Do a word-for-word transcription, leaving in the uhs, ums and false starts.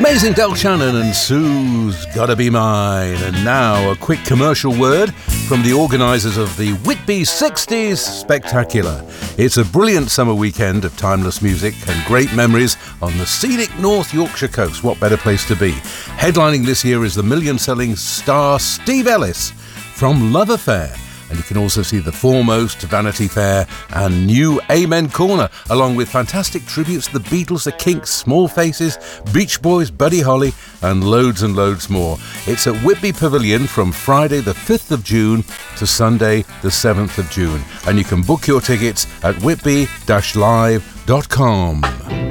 Amazing Del Shannon and Sue's Gotta Be Mine. And now a quick commercial word from the organisers of the Whitby sixties Spectacular. It's a brilliant summer weekend of timeless music and great memories on the scenic North Yorkshire coast. What better place to be? Headlining this year is the million-selling star Steve Ellis from Love Affair. And you can also see The Foremost, Vanity Fair and New Amen Corner, along with fantastic tributes to the Beatles, the Kinks, Small Faces, Beach Boys, Buddy Holly and loads and loads more. It's at Whitby Pavilion from Friday the fifth of June to Sunday the seventh of June. And you can book your tickets at whitby dash live dot com.